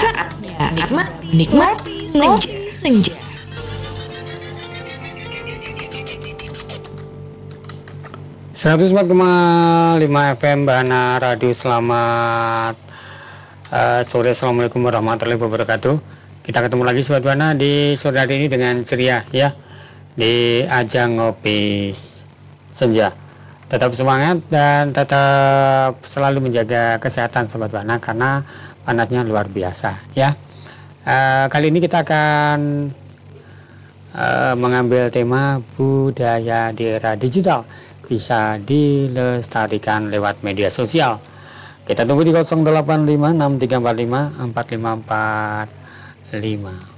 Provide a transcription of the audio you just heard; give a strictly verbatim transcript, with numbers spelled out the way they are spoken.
Saatnya nikmati, nikmati ngopi senja. seratus empat koma lima F M Bahana Radio. Selamat uh, sore, assalamualaikum warahmatullahi wabarakatuh. Kita ketemu lagi Sobat Bahana di sore hari ini dengan ceria ya, di ajang ngopi senja. Tetap semangat dan tetap selalu menjaga kesehatan Sobat Bahana karena panasnya luar biasa ya. Uh, kali ini kita akan uh, mengambil tema budaya di era digital bisa dilestarikan lewat media sosial. Kita tunggu di nol delapan lima enam tiga empat lima empat lima empat lima.